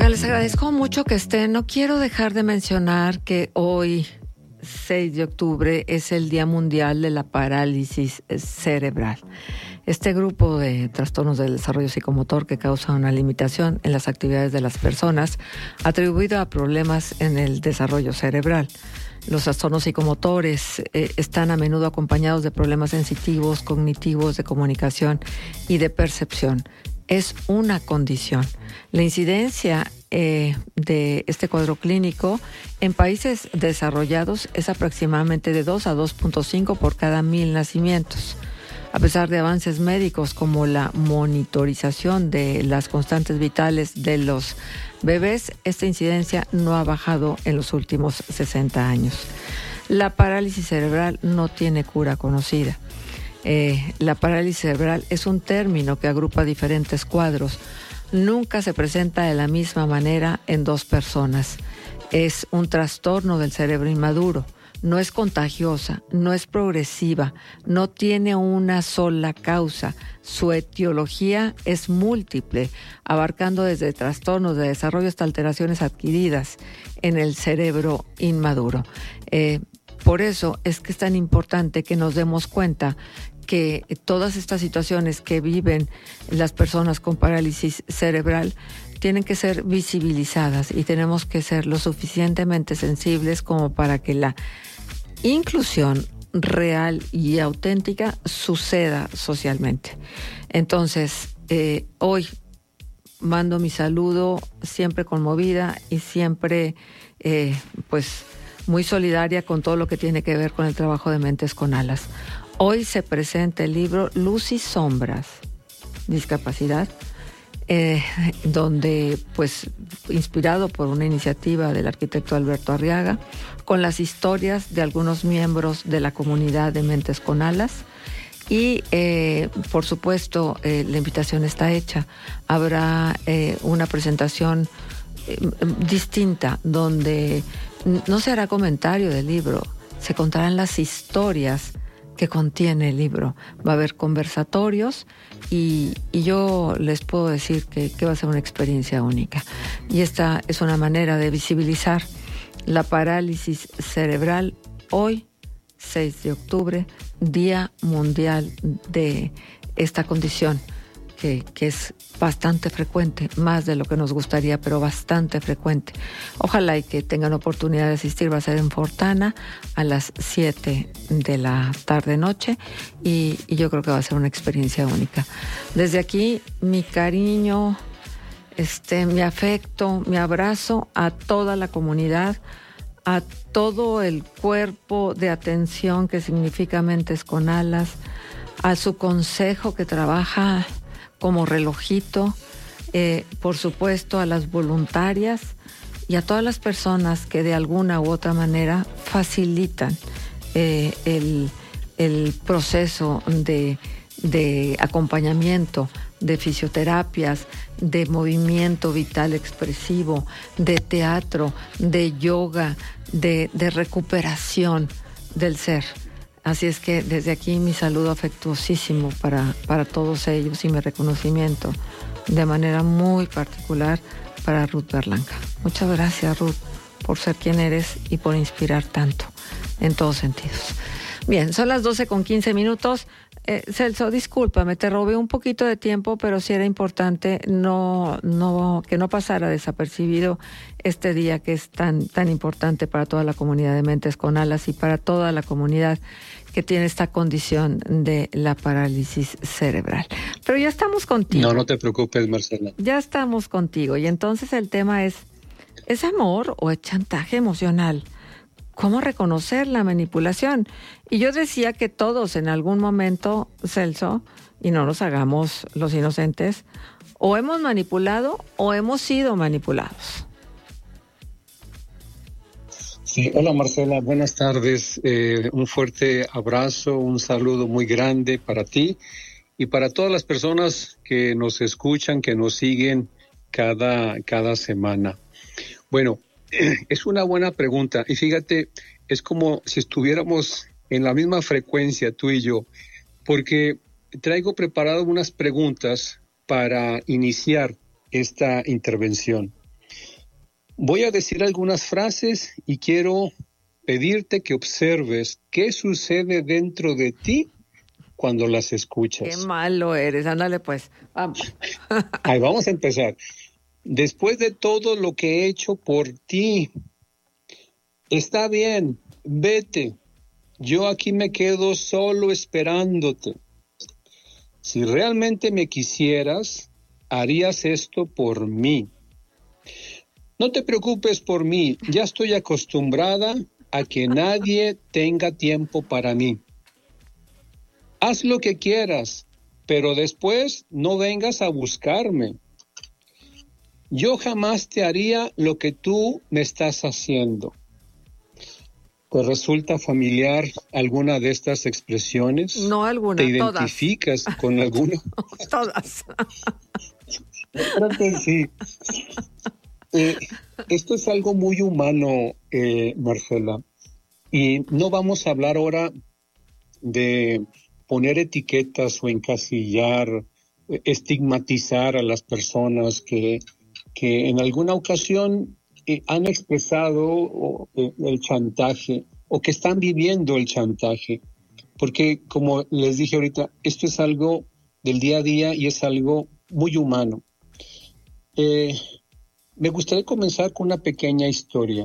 les agradezco mucho que estén. No quiero dejar de mencionar que hoy, 6 de octubre, es el Día Mundial de la Parálisis Cerebral. Este grupo de trastornos del desarrollo psicomotor que causa una limitación en las actividades de las personas, atribuido a problemas en el desarrollo cerebral. Los trastornos psicomotores están a menudo acompañados de problemas sensitivos, cognitivos, de comunicación y de percepción. Es una condición. La incidencia de este cuadro clínico en países desarrollados es aproximadamente de 2 a 2.5 por cada 1,000 nacimientos. A pesar de avances médicos como la monitorización de las constantes vitales de los bebés, esta incidencia no ha bajado en los últimos 60 años. La parálisis cerebral no tiene cura conocida. La parálisis cerebral es un término que agrupa diferentes cuadros. Nunca se presenta de la misma manera en 2 personas. Es un trastorno del cerebro inmaduro. No es contagiosa, no es progresiva, no tiene una sola causa. Su etiología es múltiple, abarcando desde trastornos de desarrollo hasta alteraciones adquiridas en el cerebro inmaduro. Por eso es que es tan importante que nos demos cuenta que todas estas situaciones que viven las personas con parálisis cerebral tienen que ser visibilizadas y tenemos que ser lo suficientemente sensibles como para que la inclusión real y auténtica suceda socialmente. Entonces, hoy mando mi saludo siempre conmovida y siempre pues muy solidaria con todo lo que tiene que ver con el trabajo de Mentes con Alas. Hoy se presenta el libro Luz y Sombras, Discapacidad, donde, pues, inspirado por una iniciativa del arquitecto Alberto Arriaga, con las historias de algunos miembros de la comunidad de Mentes con Alas. Y, por supuesto, la invitación está hecha. Habrá una presentación distinta, donde no se hará comentario del libro, se contarán las historias que contiene el libro. Va a haber conversatorios y yo les puedo decir que va a ser una experiencia única. Y esta es una manera de visibilizar la parálisis cerebral hoy, 6 de octubre, Día Mundial de esta condición que es bastante frecuente, más de lo que nos gustaría, pero bastante frecuente. Ojalá y que tengan oportunidad de asistir. Va a ser en Fortana a las 7 de la tarde-noche y yo creo que va a ser una experiencia única. Desde aquí, mi cariño, mi afecto, mi abrazo a toda la comunidad, a todo el cuerpo de atención que significa Mentes con Alas, a su consejo que trabaja como relojito, por supuesto a las voluntarias y a todas las personas que de alguna u otra manera facilitan el proceso de acompañamiento, de fisioterapias, de movimiento vital expresivo, de teatro, de yoga, de recuperación del ser. Así es que desde aquí mi saludo afectuosísimo para todos ellos y mi reconocimiento de manera muy particular para Ruth Berlanga. Muchas gracias, Ruth, por ser quien eres y por inspirar tanto en todos sentidos. Bien, son las 12:15. Celso, discúlpame, te robé un poquito de tiempo, pero sí era importante que no pasara desapercibido este día que es tan importante para toda la comunidad de Mentes con Alas y para toda la comunidad que tiene esta condición de la parálisis cerebral. Pero ya estamos contigo. No te preocupes, Marcela. Ya estamos contigo. Y entonces el tema ¿es amor o es chantaje emocional? ¿Cómo reconocer la manipulación? Y yo decía que todos en algún momento, Celso, y no nos hagamos los inocentes, o hemos manipulado o hemos sido manipulados. Sí, hola Marcela, buenas tardes. Un fuerte abrazo, un saludo muy grande para ti y para todas las personas que nos escuchan, que nos siguen cada semana. Bueno, es una buena pregunta y fíjate, es como si estuviéramos en la misma frecuencia tú y yo, porque traigo preparado unas preguntas para iniciar esta intervención. Voy a decir algunas frases y quiero pedirte que observes qué sucede dentro de ti cuando las escuchas. Qué malo eres, ándale pues, vamos. Ahí vamos a empezar. Después de todo lo que he hecho por ti, está bien, vete. Yo aquí me quedo solo esperándote. Si realmente me quisieras, harías esto por mí. No te preocupes por mí, ya estoy acostumbrada a que nadie tenga tiempo para mí. Haz lo que quieras, pero después no vengas a buscarme. Yo jamás te haría lo que tú me estás haciendo. ¿Te resulta familiar alguna de estas expresiones? No alguna, ¿Te identificas todas. con alguna? Todas. Creo que sí. Esto es algo muy humano, Marcela. Y no vamos a hablar ahora de poner etiquetas o encasillar, estigmatizar a las personas que en alguna ocasión han expresado el chantaje o que están viviendo el chantaje. Porque, como les dije ahorita, esto es algo del día a día y es algo muy humano. Me gustaría comenzar con una pequeña historia.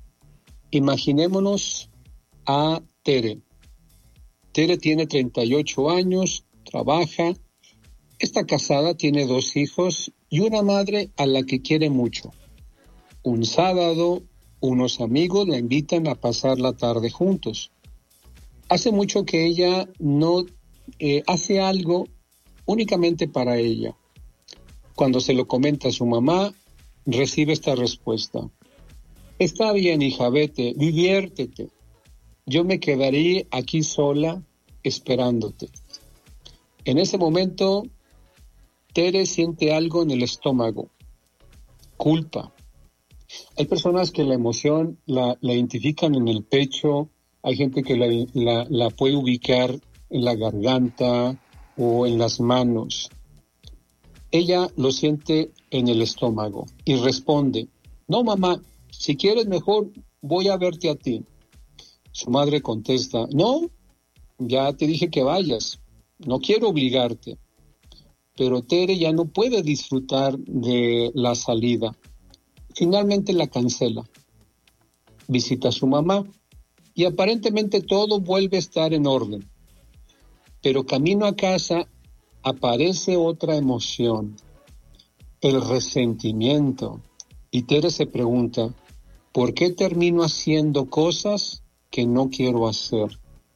Imaginémonos a Tere. Tere tiene 38 años, trabaja, está casada, tiene 2 hijos y una madre a la que quiere mucho. Un sábado, unos amigos la invitan a pasar la tarde juntos. Hace mucho que ella no hace algo únicamente para ella. Cuando se lo comenta a su mamá, recibe esta respuesta. Está bien, hija, vete, diviértete. Yo me quedaré aquí sola esperándote. En ese momento, Tere siente algo en el estómago. Culpa. Hay personas que la emoción la identifican en el pecho, hay gente que la puede ubicar en la garganta o en las manos. Ella lo siente en el estómago y responde, no mamá, si quieres mejor voy a verte a ti. Su madre contesta, no, ya te dije que vayas, no quiero obligarte. Pero Tere ya no puede disfrutar de la salida. Finalmente la cancela. Visita a su mamá y aparentemente todo vuelve a estar en orden. Pero camino a casa aparece otra emoción, el resentimiento. Y Tere se pregunta, ¿por qué termino haciendo cosas que no quiero hacer?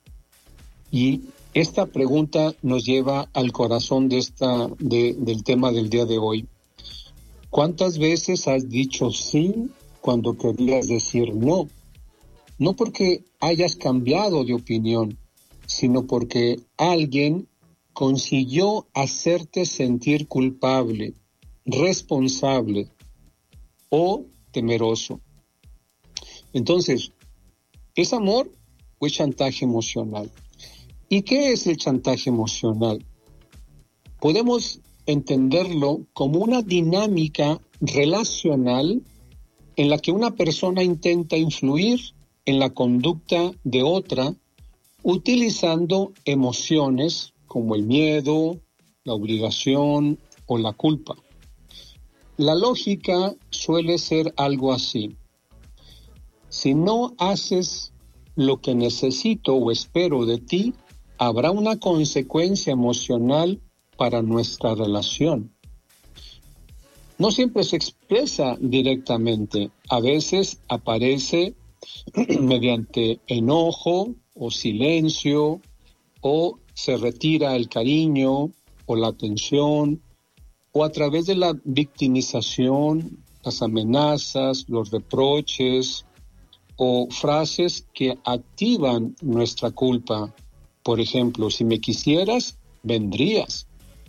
Y esta pregunta nos lleva al corazón del tema del día de hoy. ¿Cuántas veces has dicho sí cuando querías decir no? No porque hayas cambiado de opinión, sino porque alguien consiguió hacerte sentir culpable, responsable o temeroso. Entonces, ¿es amor o es chantaje emocional? ¿Y qué es el chantaje emocional? Podemos entenderlo como una dinámica relacional en la que una persona intenta influir en la conducta de otra utilizando emociones como el miedo, la obligación o la culpa. La lógica suele ser algo así. Si no haces lo que necesito o espero de ti, habrá una consecuencia emocional para nuestra relación. No siempre se expresa directamente, a veces aparece mediante enojo o silencio, o se retira el cariño o la atención, o a través de la victimización, las amenazas, los reproches, o frases que activan nuestra culpa. Por ejemplo, si me quisieras, vendrías.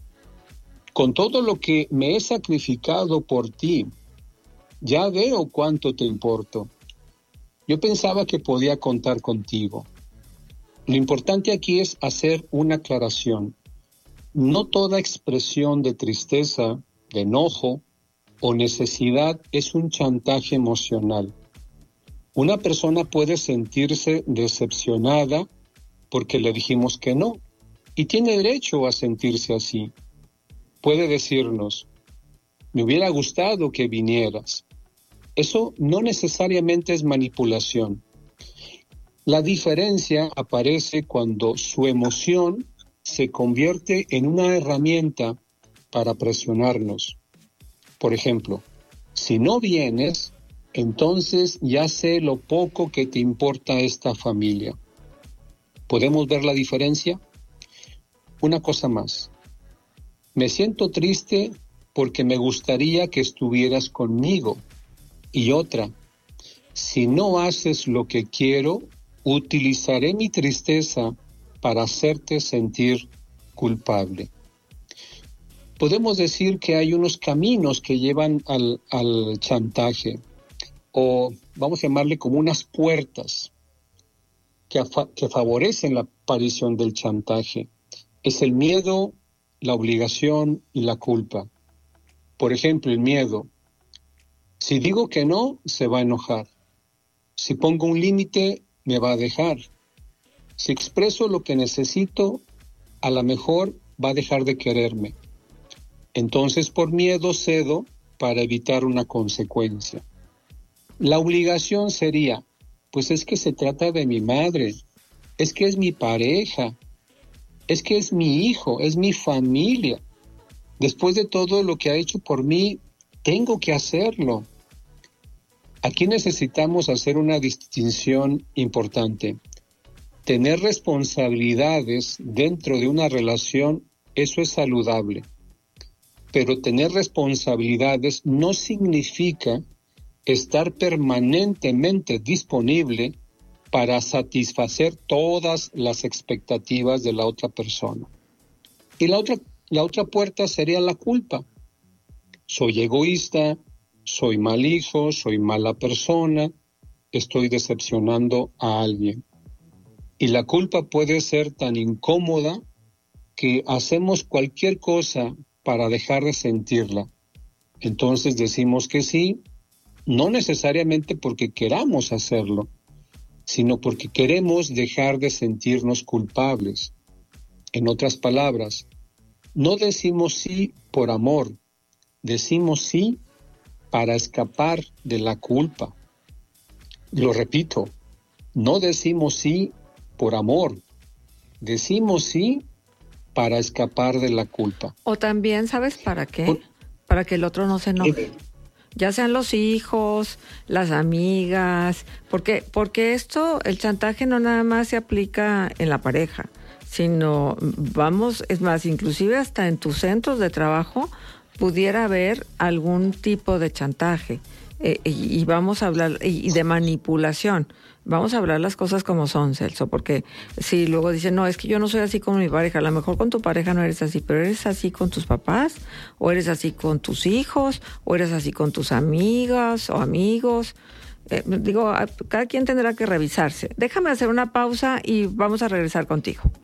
Con todo lo que me he sacrificado por ti, ya veo cuánto te importo. Yo pensaba que podía contar contigo. Lo importante aquí es hacer una aclaración. No toda expresión de tristeza, de enojo o necesidad es un chantaje emocional. Una persona puede sentirse decepcionada porque le dijimos que no, y tiene derecho a sentirse así. Puede decirnos, me hubiera gustado que vinieras. Eso no necesariamente es manipulación. La diferencia aparece cuando su emoción se convierte en una herramienta para presionarnos. Por ejemplo, si no vienes, entonces ya sé lo poco que te importa esta familia. ¿Podemos ver la diferencia? Una cosa más. Me siento triste porque me gustaría que estuvieras conmigo. Y otra, si no haces lo que quiero, utilizaré mi tristeza para hacerte sentir culpable. Podemos decir que hay unos caminos que llevan al chantaje, o vamos a llamarle como unas puertas que favorecen la aparición del chantaje. Es el miedo, la obligación y la culpa. Por ejemplo, el miedo. Si digo que no, se va a enojar. Si pongo un límite, me va a dejar. Si expreso lo que necesito, a lo mejor va a dejar de quererme. Entonces, por miedo cedo para evitar una consecuencia. La obligación sería, pues es que se trata de mi madre, es que es mi pareja, es que es mi hijo, es mi familia. Después de todo lo que ha hecho por mí, tengo que hacerlo. Aquí necesitamos hacer una distinción importante. Tener responsabilidades dentro de una relación, eso es saludable. Pero tener responsabilidades no significa estar permanentemente disponible para satisfacer todas las expectativas de la otra persona. Y la otra puerta sería la culpa. Soy egoísta, soy mal hijo, soy mala persona, estoy decepcionando a alguien. Y la culpa puede ser tan incómoda que hacemos cualquier cosa para dejar de sentirla. Entonces decimos que sí, no necesariamente porque queramos hacerlo, sino porque queremos dejar de sentirnos culpables. En otras palabras, no decimos sí por amor, decimos sí para escapar de la culpa. Lo repito, no decimos sí por amor, decimos sí para escapar de la culpa. O también, ¿sabes para qué? Para que el otro no se enoje. Ya sean los hijos, las amigas, porque esto, el chantaje no nada más se aplica en la pareja, sino es más, inclusive hasta en tus centros de trabajo pudiera haber algún tipo de chantaje. Y vamos a hablar, y de manipulación. Vamos a hablar las cosas como son, Celso, porque si luego dicen, no, es que yo no soy así con mi pareja, a lo mejor con tu pareja no eres así, pero eres así con tus papás, o eres así con tus hijos, o eres así con tus amigas o amigos. Cada quien tendrá que revisarse. Déjame hacer una pausa y vamos a regresar contigo.